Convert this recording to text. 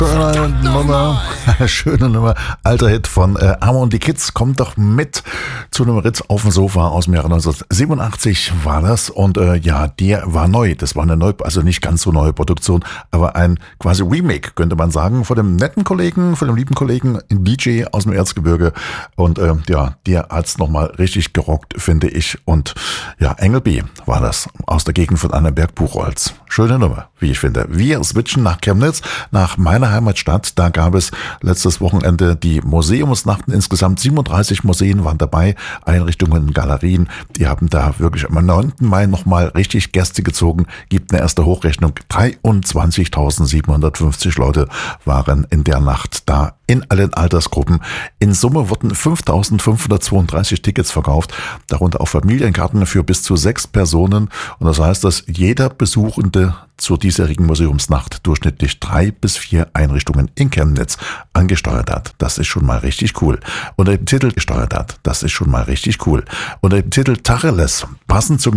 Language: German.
Schöne Nummer, schöne Nummer. Alter Hit von Amo und die Kids. Kommt doch mit zu einem Ritz auf dem Sofa aus dem Jahre 1987 war das. Und ja, der war neu. Das war eine neue, also nicht ganz so neue Produktion, aber ein quasi Remake, könnte man sagen, von dem netten Kollegen, von dem lieben Kollegen, ein DJ aus dem Erzgebirge. Und ja, der hat's nochmal richtig gerockt, finde ich. Und ja, Engel B war das aus der Gegend von Annaberg-Buchholz. Schöne Nummer, wie ich finde. Wir switchen nach Chemnitz, nach meiner Heimatstadt. Da gab es letztes Wochenende die Museumsnachten. Insgesamt 37 Museen waren dabei, Einrichtungen, Galerien. Die haben da wirklich am 9. Mai nochmal richtig Gäste gezogen. Gibt eine erste Hochrechnung. 23.750 Leute waren in der Nacht da in allen Altersgruppen. In Summe wurden 5.532 Tickets verkauft, darunter auch Familienkarten für bis zu 6 Personen. Und das heißt, dass jeder Besuchende zur diesjährigen Museumsnacht durchschnittlich 3 bis 4 Einrichtungen in Chemnitz angesteuert hat. Das ist schon mal richtig cool. Unter dem Titel gesteuert hat. Das ist schon mal richtig cool. Unter dem Titel Tacheles, passend zum